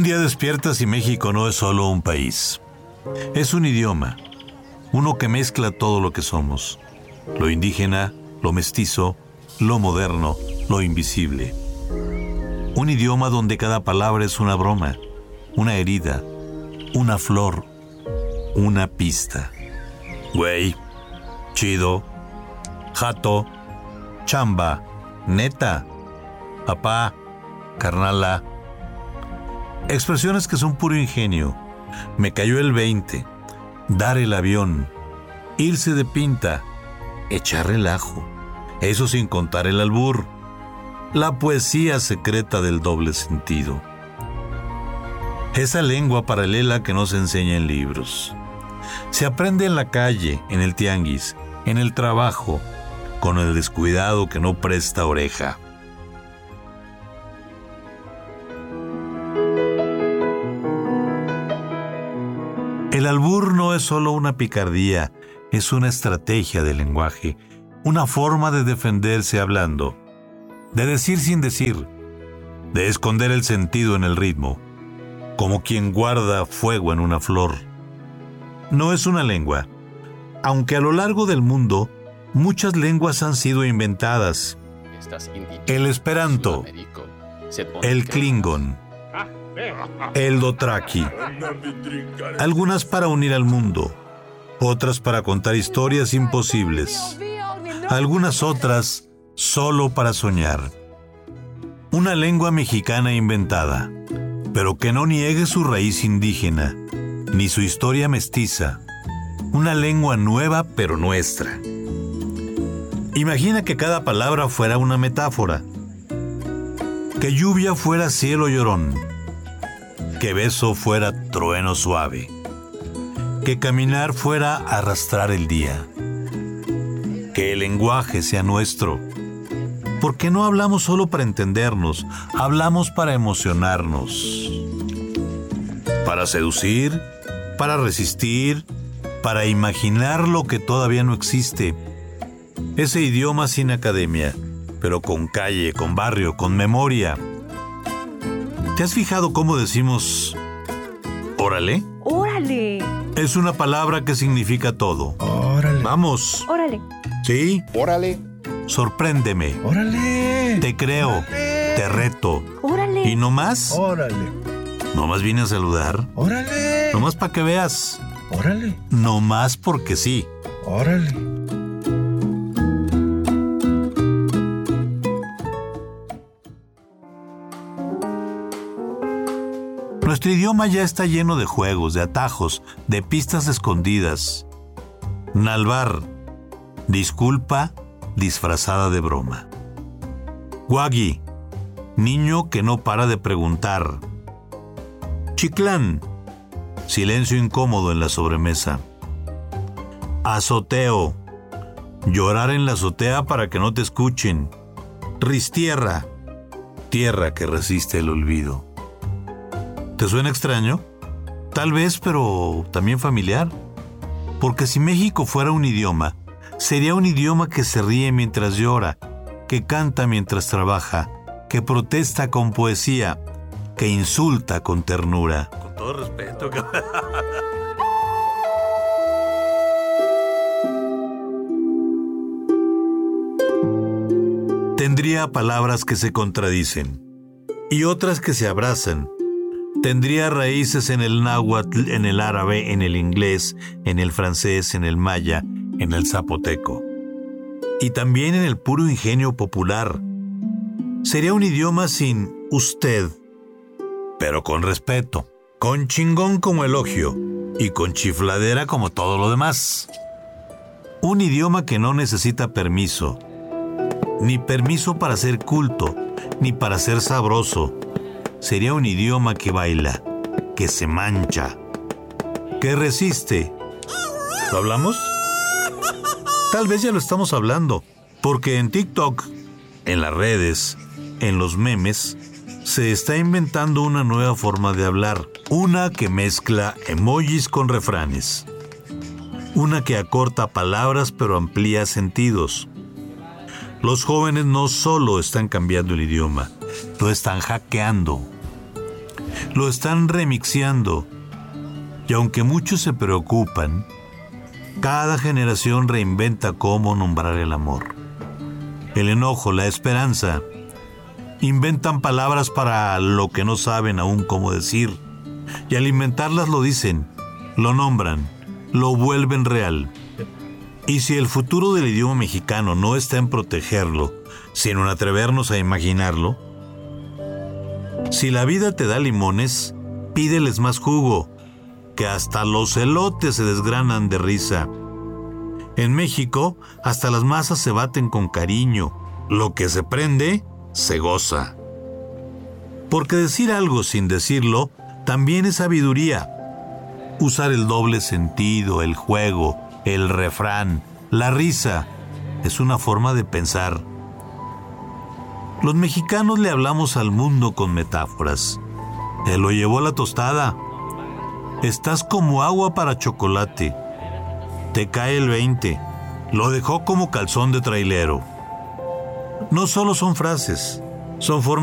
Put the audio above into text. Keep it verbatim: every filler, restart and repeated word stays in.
día despiertas y México no es solo un país. Es un idioma, uno que mezcla todo lo que somos. Lo indígena, lo mestizo, lo moderno, lo invisible. Un idioma donde cada palabra es una broma, una herida, una flor, una pista. Güey, chido, jato, chamba, neta, papá, carnala. Expresiones que son puro ingenio. Me cayó el veinte, dar el avión, irse de pinta, echar relajo. Eso sin contar el albur, la poesía secreta del doble sentido. Esa lengua paralela que no se enseña en libros. Se aprende en la calle, en el tianguis, en el trabajo, con el descuidado que no presta oreja. El albur no es solo una picardía, es una estrategia de lenguaje, una forma de defenderse hablando, de decir sin decir, de esconder el sentido en el ritmo, como quien guarda fuego en una flor. No es una lengua, aunque a lo largo del mundo muchas lenguas han sido inventadas. El esperanto, el klingon, el dothraki, algunas para unir al mundo, otras para contar historias imposibles, algunas otras solo para soñar. Una lengua mexicana inventada, pero que no niegue su raíz indígena, ni su historia mestiza. Una lengua nueva pero nuestra. Imagina que cada palabra fuera una metáfora, que lluvia fuera cielo llorón, que beso fuera trueno suave, que caminar fuera arrastrar el día, que el lenguaje sea nuestro, porque no hablamos solo para entendernos, hablamos para emocionarnos, para seducir, para resistir, para imaginar lo que todavía no existe. Ese idioma sin academia, pero con calle, con barrio, con memoria. ¿Te has fijado cómo decimos órale? ¡Órale! Es una palabra que significa todo. ¡Órale! Vamos. ¡Órale! ¿Sí? ¡Órale! Sorpréndeme. ¡Órale! Te creo. ¡Órale! Te reto. ¡Órale! ¿Y no más? ¡Órale! ¿No más vine a saludar? ¡Órale! No más para que veas. ¡Órale! No más porque sí. ¡Órale! Nuestro idioma ya está lleno de juegos, de atajos, de pistas escondidas. Nalvar, disculpa disfrazada de broma. Guagui, niño que no para de preguntar. Chiclán, silencio incómodo en la sobremesa. Azoteo, llorar en la azotea para que no te escuchen. Ristierra, tierra que resiste el olvido. ¿Te suena extraño? Tal vez, pero también familiar. Porque si México fuera un idioma, sería un idioma que se ríe mientras llora, que canta mientras trabaja, que protesta con poesía, que insulta con ternura. Con todo respeto. Tendría palabras que se contradicen y otras que se abrazan. Tendría raíces en el náhuatl, en el árabe, en el inglés, en el francés, en el maya, en el zapoteco. Y también en el puro ingenio popular. Sería un idioma sin usted, pero con respeto, con chingón como elogio y con chifladera como todo lo demás. Un idioma que no necesita permiso, ni permiso para ser culto, ni para ser sabroso. Sería un idioma que baila, que se mancha, que resiste. ¿Lo hablamos? Tal vez ya lo estamos hablando, porque en TikTok, en las redes, en los memes, se está inventando una nueva forma de hablar. Una que mezcla emojis con refranes. Una que acorta palabras pero amplía sentidos. Los jóvenes no solo están cambiando el idioma, lo están hackeando. lo están remixeando. Y aunque muchos se preocupan, cada generación reinventa cómo nombrar el amor. El enojo, la esperanza, inventan palabras para lo que no saben aún cómo decir. Y al inventarlas lo dicen, lo nombran, lo vuelven real. Y si el futuro del idioma mexicano no está en protegerlo, sino en atrevernos a imaginarlo, si la vida te da limones, pídeles más jugo, que hasta los elotes se desgranan de risa. En México, hasta las masas se baten con cariño. Lo que se prende, se goza. Porque decir algo sin decirlo también es sabiduría. Usar el doble sentido, el juego, el refrán, la risa, es una forma de pensar. Los mexicanos le hablamos al mundo con metáforas. Te lo llevó la tostada. Estás como agua para chocolate. Te cae el veinte. Lo dejó como calzón de trailero. No solo son frases, son formas